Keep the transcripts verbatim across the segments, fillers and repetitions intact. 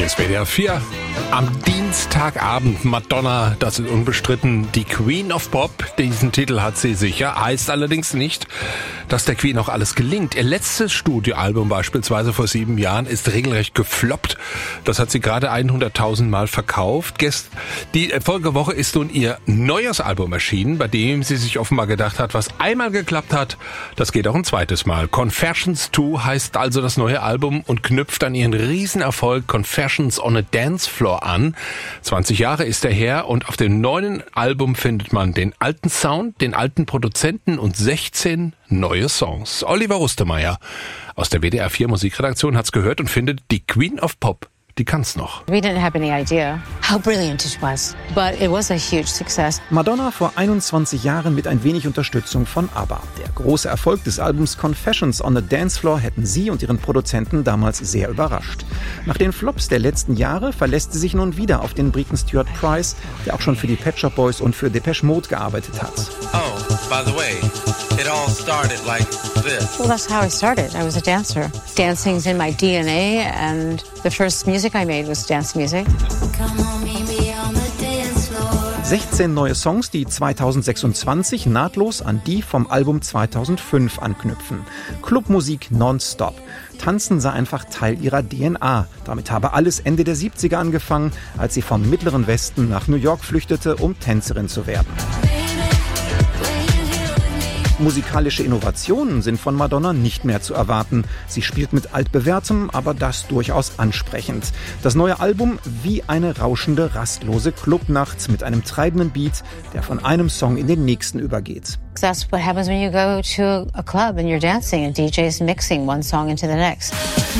Hier ist W D R vier. Am Dienstagabend Madonna, das ist unbestritten, die Queen of Pop. Diesen Titel hat sie sicher, heißt allerdings nicht, dass der Queen auch alles gelingt. Ihr letztes Studioalbum beispielsweise vor sieben Jahren ist regelrecht gefloppt. Das hat sie gerade hunderttausend Mal verkauft. Die Folgewoche ist nun ihr neues Album erschienen, bei dem sie sich offenbar gedacht hat, was einmal geklappt hat, das geht auch ein zweites Mal. Confessions zwei heißt also das neue Album und knüpft an ihren Riesenerfolg Confessions on a Dance Floor an. zwanzig Jahre ist er her und auf dem neuen Album findet man den alten Sound, den alten Produzenten und sechzehn neue Songs. Oliver Rustemeyer aus der W D R vier Musikredaktion hat's gehört und findet, die Queen of Pop, die kann's noch. We didn't have any idea how brilliant it was, but it was a huge success. Madonna vor einundzwanzig Jahren mit ein wenig Unterstützung von ABBA. Der große Erfolg des Albums Confessions on the Dance Floor hätten sie und ihren Produzenten damals sehr überrascht. Nach den Flops der letzten Jahre verlässt sie sich nun wieder auf den Briten Stuart Price, der auch schon für die Pet Shop Boys und für Depeche Mode gearbeitet hat. Oh, by the way, it all started like this. Well, that's how I started. I was a dancer. Dancing's in my D N A, and the first music I made was dance music. sechzehn neue Songs, die zweitausendsechsundzwanzig nahtlos an die vom Album zweitausendfünf anknüpfen. Clubmusik nonstop. Tanzen sei einfach Teil ihrer D N A. Damit habe alles Ende der siebziger angefangen, als sie vom Mittleren Westen nach New York flüchtete, um Tänzerin zu werden. Musikalische Innovationen sind von Madonna nicht mehr zu erwarten. Sie spielt mit altbewährtem, aber das durchaus ansprechend. Das neue Album wie eine rauschende, rastlose Clubnacht mit einem treibenden Beat, der von einem Song in den nächsten übergeht. That's what happens when you go to a club and you're dancing and D J's mixing one song into the next.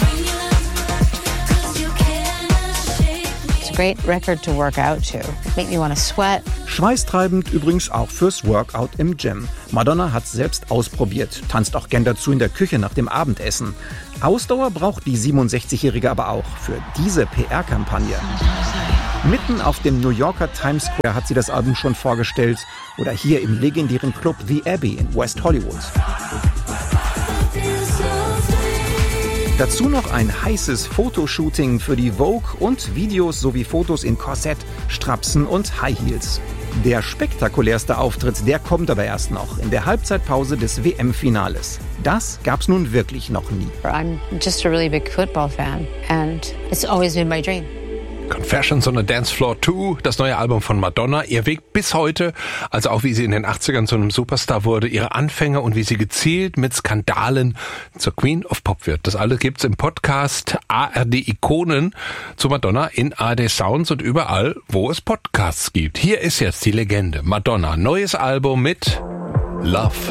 Great record to work out to. Make me want to sweat. Schweißtreibend übrigens auch fürs Workout im Gym. Madonna hat selbst ausprobiert, tanzt auch gern dazu in der Küche nach dem Abendessen. Ausdauer braucht die siebenundsechzigjährige aber auch für diese P R-Kampagne. Mitten auf dem New Yorker Times Square hat sie das Album schon vorgestellt oder hier im legendären Club The Abbey in West Hollywood. Dazu noch ein heißes Fotoshooting für die Vogue und Videos sowie Fotos in Korsett, Strapsen und High Heels. Der spektakulärste Auftritt, der kommt aber erst noch in der Halbzeitpause des W M-Finales. Das gab's nun wirklich noch nie. I'm just a really big football fan and it's always been my dream. Confessions on a Dance Floor zwei, das neue Album von Madonna. Ihr Weg bis heute, also auch wie sie in den achtzigern zu einem Superstar wurde, ihre Anfänge und wie sie gezielt mit Skandalen zur Queen of Pop wird. Das alles gibt's im Podcast A R D Ikonen zu Madonna in A R D Sounds und überall, wo es Podcasts gibt. Hier ist jetzt die Legende Madonna. Neues Album mit Love